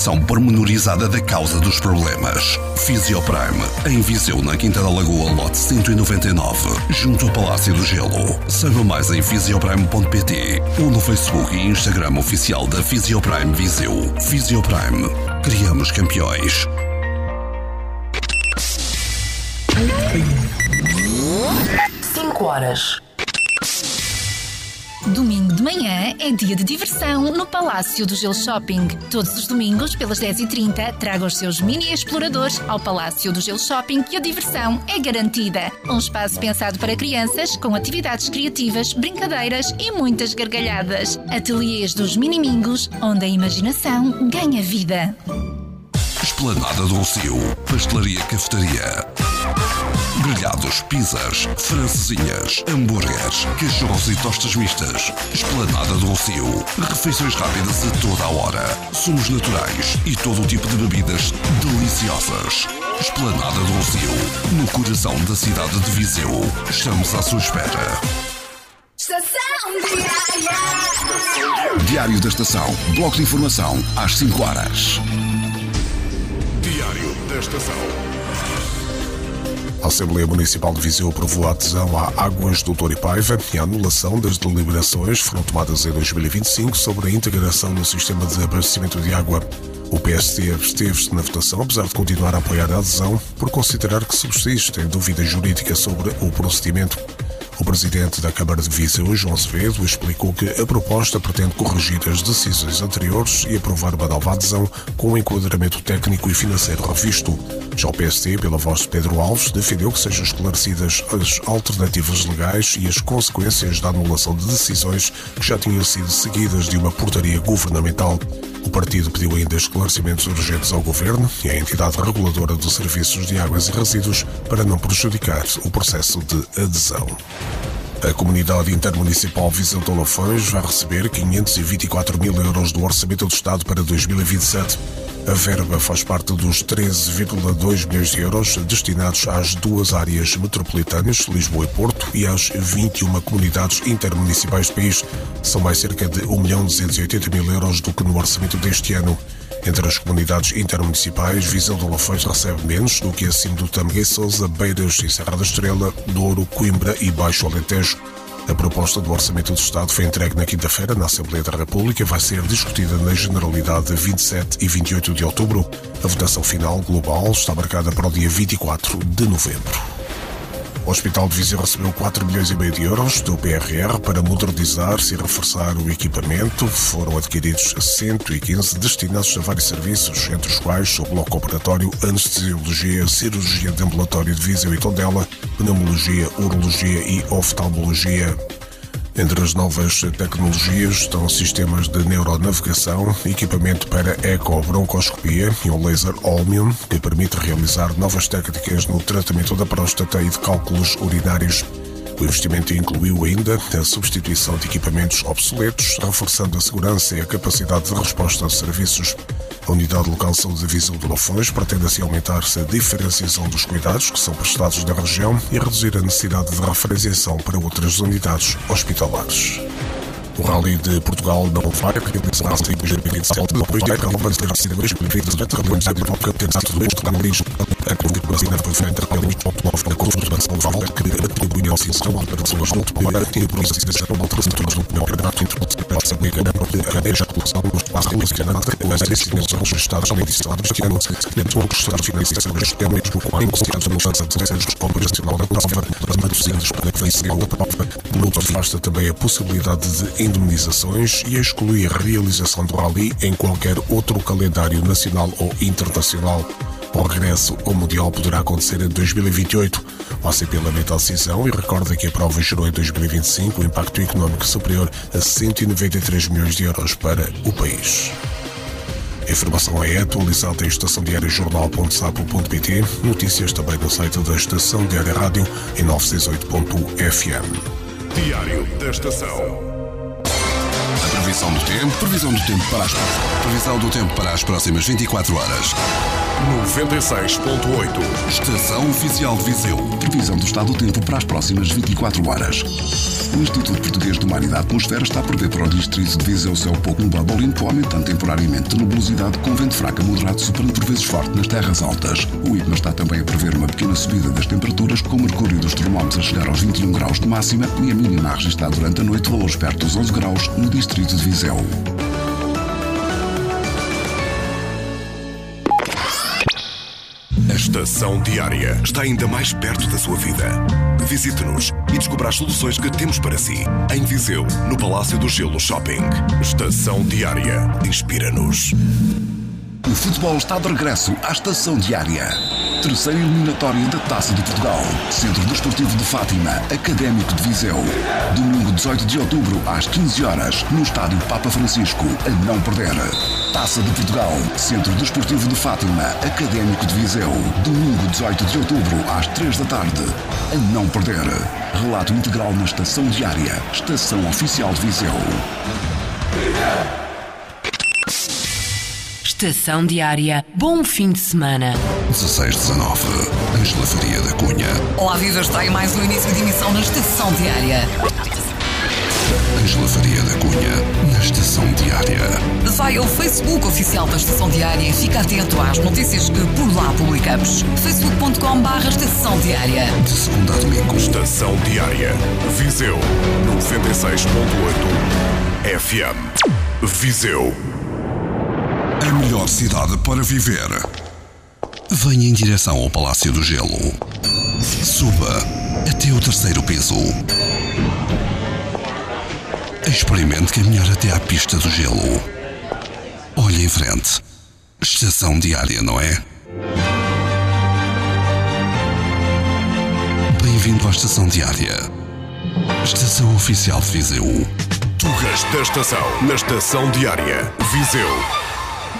São pormenorizada da causa dos problemas. Fisioprime, em Viseu, na Quinta da Lagoa, lote 199, junto ao Palácio do Gelo. Saiba mais em fisioprime.pt ou no Facebook e Instagram oficial da Fisioprime Viseu. Fisioprime, criamos campeões. Cinco horas. Domingo de manhã é dia de diversão no Palácio do Gelo Shopping. Todos os domingos, pelas 10h30, traga os seus mini exploradores ao Palácio do Gelo Shopping, que a diversão é garantida. Um espaço pensado para crianças, com atividades criativas, brincadeiras e muitas gargalhadas. Ateliês dos Minimingos, onde a imaginação ganha vida. Esplanada do Rossio, pastelaria cafetaria. Grelhados, pizzas, francesinhas, hambúrgueres, cachorros e tostas mistas. Esplanada do Rossio. Refeições rápidas a toda a hora. Sumos naturais e todo o tipo de bebidas deliciosas. Esplanada do Rossio. No coração da cidade de Viseu. Estamos à sua espera. Estação Diário da Estação. Bloco de informação às 5 horas. Diário da Estação. A Assembleia Municipal de Viseu aprovou a adesão à Águas do Douro e Paiva e a anulação das deliberações que foram tomadas em 2025 sobre a integração no sistema de abastecimento de água. O PSD absteve-se na votação, apesar de continuar a apoiar a adesão, por considerar que subsistem dúvidas jurídicas sobre o procedimento. O presidente da Câmara de Viseu, João Azevedo, explicou que a proposta pretende corrigir as decisões anteriores e aprovar uma nova adesão com um enquadramento técnico e financeiro revisto. Já o PSD, pela voz de Pedro Alves, defendeu que sejam esclarecidas as alternativas legais e as consequências da anulação de decisões que já tinham sido seguidas de uma portaria governamental. O partido pediu ainda esclarecimentos urgentes ao Governo e à entidade reguladora dos serviços de águas e resíduos para não prejudicar o processo de adesão. A Comunidade Intermunicipal Viseu de Olafões vai receber 524 mil euros do Orçamento do Estado para 2027. A verba faz parte dos 13,2 milhões de euros destinados às duas áreas metropolitanas, Lisboa e Porto, e às 21 comunidades intermunicipais do país. São mais cerca de 1.280.000 euros do que no orçamento deste ano. Entre as comunidades intermunicipais, Viseu de Olafões recebe menos do que acima do Tâmega e Sousa, Beiras e Serra da Estrela, Douro, Coimbra e Baixo Alentejo. A proposta do Orçamento do Estado foi entregue na quinta-feira na Assembleia da República e vai ser discutida na Generalidade 27 e 28 de outubro. A votação final global está marcada para o dia 24 de novembro. O Hospital de Viseu recebeu 4,5 milhões de euros do PRR para modernizar-se e reforçar o equipamento. Foram adquiridos 115 destinados a vários serviços, entre os quais o bloco operatório, anestesiologia, cirurgia de ambulatório de Viseu e Tondela, pneumologia, urologia e oftalmologia. Entre as novas tecnologias estão sistemas de neuronavegação, equipamento para ecobroncoscopia e um laser Holmium que permite realizar novas técnicas no tratamento da próstata e de cálculos urinários. O investimento incluiu ainda a substituição de equipamentos obsoletos, reforçando a segurança e a capacidade de resposta de serviços. A Unidade Local de Saúde de Viseu de Olafões pretende assim aumentar-se a diferenciação dos cuidados que são prestados na região e reduzir a necessidade de referenciação para outras unidades hospitalares. O Rally de Portugal não vai realizar-se em 2027 depois de vai ser sido 2027 realizado por Campeonato do Estado de Lisboa. A confirmação foi feita pelo automóvel da Confederação de Val que atribui ao Cisão a pessoas do Tomara e por isso se chama alterações do campeonato introduzido a saber que a ejaculação nos espaços mencionados as decisões dos Estados medicinais este ano dentro do Estado financeiro é mesmo com a inconsideração de mudança de decisões operacional da prova das manutenções para a vencimento da prova. Não afasta também a possibilidade de indemnizações e exclui a realização do rally em qualquer outro calendário nacional ou internacional. O regresso ao Mundial poderá acontecer em 2028. O ACP lamenta a decisão e recorda que a prova gerou em 2025 um impacto económico superior a 193 milhões de euros para o país. A informação é atualizada em estaçãodiariojornal.sapo.pt, notícias também no site da Estação Diária Rádio em 968.fm. Diário da Estação. Previsão do tempo para as próximas 24 horas. 96.8. Estação Oficial de Viseu. Previsão do estado do tempo para as próximas 24 horas. O Instituto Português do Mar e da Atmosfera está a prever para o distrito de Viseu céu pouco nublado ou limpo, aumentando temporariamente de nubosidade com vento fraco a moderado, soprando por vezes forte nas terras altas. O IPMA está também a prever uma pequena subida das temperaturas, com o mercúrio dos termómetros a chegar aos 21 graus de máxima e a mínima a registrar durante a noite valores perto dos 11 graus no distrito de Viseu. A Estação Diária está ainda mais perto da sua vida. Visite-nos e descubra as soluções que temos para si. Em Viseu, no Palácio do Gelo Shopping. Estação Diária. Inspira-nos. O futebol está de regresso à Estação Diária. Terceira eliminatória da Taça de Portugal. Centro Desportivo de Fátima, Académico de Viseu. Domingo 18 de outubro, às 15 horas, no Estádio Papa Francisco, a não perder. Taça de Portugal, Centro Desportivo de Fátima, Académico de Viseu. Domingo 18 de outubro, às 3 da tarde, a não perder. Relato integral na Estação Diária, Estação Oficial de Viseu. Estação Diária. Bom fim de semana. 16-19, Ângela Faria da Cunha. Olá, viva, está aí mais um início de emissão na Estação Diária. Ângela Faria da Cunha, na Estação Diária. Vai ao Facebook oficial da Estação Diária e fica atento às notícias que por lá publicamos. facebook.com/Estação Diária. De segunda a domingo. Estação Diária. Viseu 96.8 FM. Viseu. A melhor cidade para viver. Venha em direção ao Palácio do Gelo. Suba até o terceiro piso. Experimente caminhar até à pista do gelo. Olhe em frente. Estação Diária, não é? Bem-vindo à Estação Diária. Estação Oficial de Viseu. Tugas da Estação. Na Estação Diária. Viseu.